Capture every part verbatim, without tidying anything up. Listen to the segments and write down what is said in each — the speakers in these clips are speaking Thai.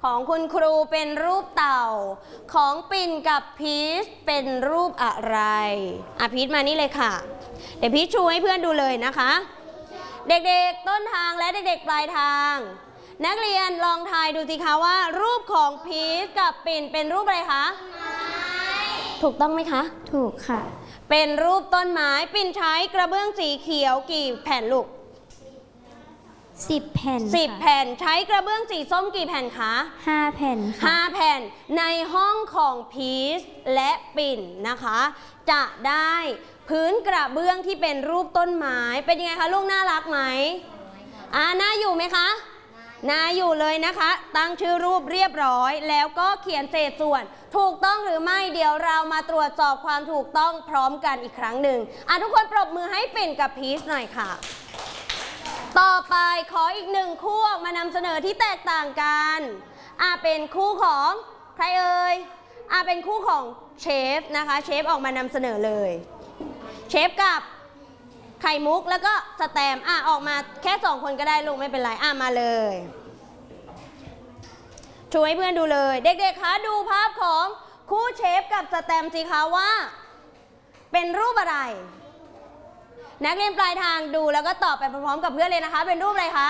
ของคุณครูเป็นรูปเต่าของปิ่นกับพีชเป็นรูปอะไรอ่ะพีชมานี่เลยค่ะเดี๋ยวพีชชูให้เพื่อนดูเลยนะคะเด็กๆต้นทางและเด็กๆปลายทางนักเรียนลองทายดูสิคะว่ารูปของพีชกับปิ่นเป็นรูปอะไรคะถูกต้องไหมคะถูกค่ะเป็นรูปต้นไม้ปิ่นใช้กระเบื้องสีเขียวกี่แผ่นลูกสิบแผ่นสิบแผ่นใช้กระเบื้องสีส้มกี่แผ่นคะห้าแผ่นค่ะห้าแผ่นในห้องของพีชและปิ่นนะคะจะได้พื้นกระเบื้องที่เป็นรูปต้นไม้เป็นยังไงคะลูกน่ารักไหมอ่าน่าอยู่ไหมคะน่าอยู่เลยนะคะตั้งชื่อรูปเรียบร้อยแล้วก็เขียนเศษส่วนถูกต้องหรือไม่เดี๋ยวเรามาตรวจสอบความถูกต้องพร้อมกันอีกครั้งหนึ่งอ่ะทุกคนปรบมือให้ปิ่นกับพีชหน่อยค่ะต่อไปขออีกหนึ่งคู่ออกมานำเสนอที่แตกต่างกันอ่ะเป็นคู่ของใครเอ่ยอ่ะเป็นคู่ของเชฟนะคะเชฟออกมานำเสนอเลยเชฟกับไข่มุกแล้วก็สแตมอ่ะออกมาแค่สองคนก็ได้ลูกไม่เป็นไรอ่ะมาเลยช่วยให้เพื่อนดูเลยเด็กๆคะดูภาพของคู่เชฟกับสแตมสิคะว่าเป็นรูปอะไรนักเรียนปลายทางดูแล้วก็ตอบไปพร้อมๆกับเพื่อนเลยนะคะเป็นรูปอะไรคะ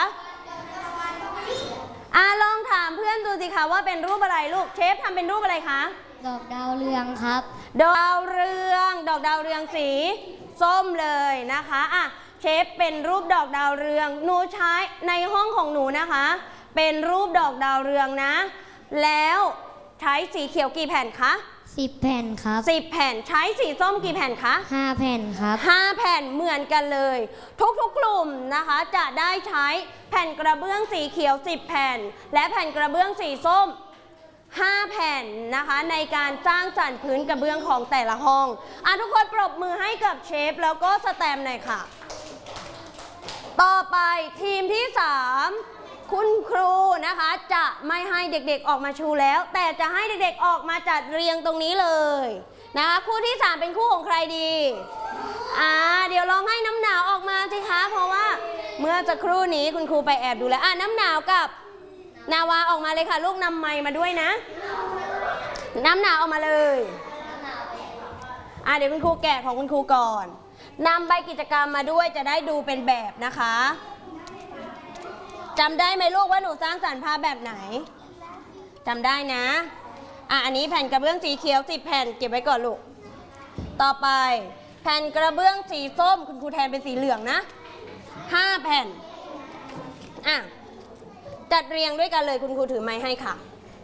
อ่ะลองถามเพื่อนดูสิคะว่าเป็นรูปอะไรลูกเชฟทำเป็นรูปอะไรคะดอกดาวเรืองครับดาวเรืองดอกดาวเรืองสีส้มเลยนะคะอ่ะเชฟเป็นรูปดอกดาวเรืองหนูใช้ในห้องของหนูนะคะเป็นรูปดอกดาวเรืองนะแล้วใช้สีเขียวกี่แผ่นคะสิบแผ่นครับสิบแผ่นใช้สีส้มกี่แผ่นคะห้าแผ่นครับห้าแผ่นเหมือนกันเลยทุกๆกลุ่มนะคะจะได้ใช้แผ่นกระเบื้องสีเขียวสิบแผ่นและแผ่นกระเบื้องสีส้มห้าแผ่นนะคะในการสร้างสรรค์พื้นกระเบื้องของแต่ละห้องอ่ะทุกคนปรบมือให้กับเชฟแล้วก็สแตมป์หน่อยค่ะต่อไปทีมที่สามคุณครูนะคะจะไม่ให้เด็กๆออกมาชูแล้วแต่จะให้เด็กๆออกมาจัดเรียงตรงนี้เลยนะคะคู่ที่สามเป็นคู่ของใครดีอ่าเดี๋ยวลองให้น้ำหนาวออกมาสิคะเพราะว่าเมื่อสักครู่นี้คุณครูไปแอบดูแล้วอ่ะน้ำหนาวกับนาวาออกมาเลยค่ะลูกนำไมค์มาด้วยนะน้ำหนาวออกมาเลยอ่ะเดี๋ยวคุณครูแกะของคุณครูก่อนนำใบกิจกรรมมาด้วยจะได้ดูเป็นแบบนะคะจำได้ไหมลูกว่าหนูสร้างสรรค์ภาพแบบไหนจำได้นะอ่ะอันนี้แผ่นกระเบื้องสีเขียวสิบแผ่นเก็บไว้ก่อนลูกต่อไปแผ่นกระเบื้องสีส้มคุณครูแทนเป็นสีเหลืองนะห้าแผ่นอ่ะจัดเรียงด้วยกันเลยคุณครูถือไม้ให้ค่ะ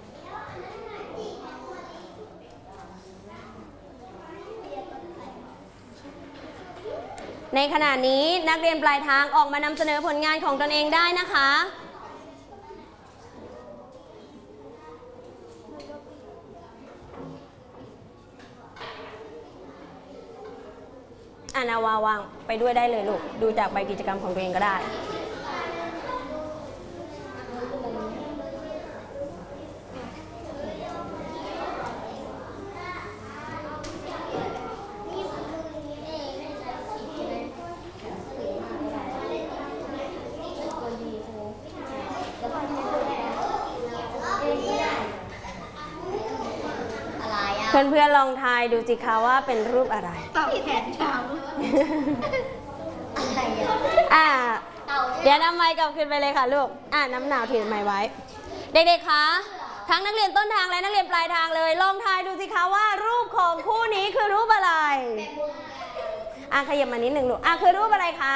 ในขณะนี้นักเรียนปลายทางออกมานำเสนอผลงานของตนเองได้นะคะอ่ะนาวาวางไปด้วยได้เลยลูกดูจากใบกิจกรรมของตัวเองก็ได้เพื่อนๆลองทายดูสิคะว่าเป็นรูปอะไรเต่าแขนยาวอ่าเดี๋ยวนำไม้กลับขึ้นไปเลยค่ะลูกอ่าน้ำหนาวถือไม้ไว้เด็กๆคะทั้งนักเรียนต้นทางและนักเรียนปลายทางเลยลองทายดูสิคะว่ารูปของคู่นี้คือรูปอะไรอ่ะขยับมานิดหนึ่งลูกอ่ะคือรูปอะไรคะ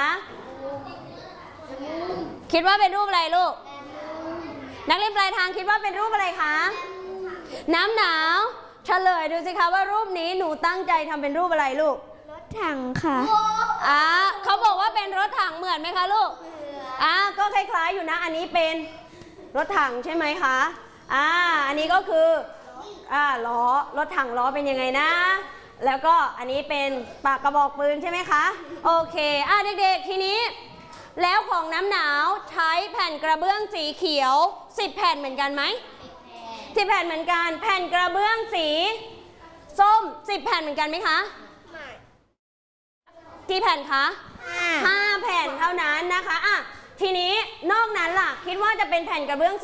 คิดว่าเป็นรูปอะไรลูกนักเรียนปลายทางคิดว่าเป็นรูปอะไรคะน้ำหนาวเฉลยดูสิคะว่ารูปนี้หนูตั้งใจทำเป็นรูปอะไรลูกรถถังค่ะอ่าเขาบอกว่าเป็นรถถังเหมือนไหมคะลูกอ่าก็คล้ายๆอยู่นะอันนี้เป็นรถถังใช่ไหมคะอ่าอันนี้ก็คืออ่าล้อรถถังล้อเป็นยังไงนะแล้วก็อันนี้เป็นปากกระบอกปืนใช่ไหมคะโอเคอ่าเด็กๆทีนี้แล้วของน้ำหนาวใช้แผ่นกระเบื้องสีเขียวสิบแผ่นเหมือนกันไหมสิบแผ่นเหมือนกันแผ่นกระเบื้องสีส้มสิบแผ่นเหมือนกันไหมคะไม่กี่แผ่นคะห้าแผ่นเท่านั้นนะคะอ่ะทีนี้นอกนั้นล่ะคิดว่าจะเป็นแผ่นกระเบื้อง